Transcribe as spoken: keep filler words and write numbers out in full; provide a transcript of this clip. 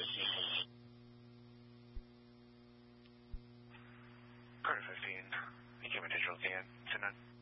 Carter fifteen, you came in digital again, ten nine.